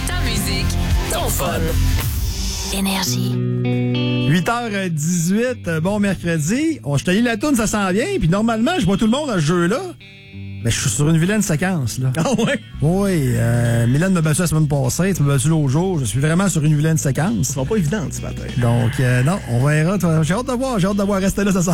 ta musique, ton fun. Énergie. 8h18, bon mercredi. Je te lis la tourne, ça s'en vient. Puis normalement, je vois tout le monde à ce jeu-là. Mais je suis sur une vilaine séquence, là. Ah ouais? Oui, Mylène m'a battu la semaine passée, tu m'as battu l'autre jour. Je suis vraiment sur une vilaine séquence. Ce sera pas évident ce matin. Donc, non, on verra. J'ai hâte de voir. Rester là, ça